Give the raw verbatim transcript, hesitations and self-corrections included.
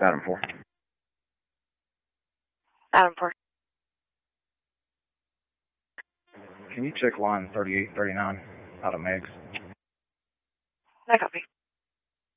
Adam four. Adam four. Can you check line thirty-eight thirty-nine out of Megs? I copy.